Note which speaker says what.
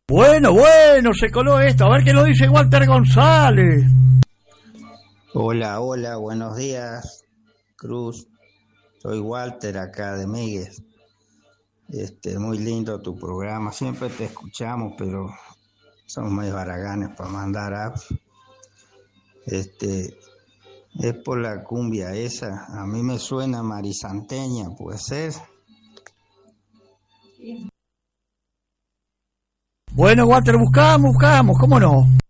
Speaker 1: Bueno, se coló esto. A ver qué lo dice Walter González.
Speaker 2: Hola, buenos días, Cruz. Soy Walter acá de Miguel. Muy lindo tu programa. Siempre te escuchamos, pero somos medio haraganes para mandar apps. Es por la cumbia esa. A mí me suena marisanteña, puede ser.
Speaker 1: Bueno, Walter, buscamos, ¿cómo no?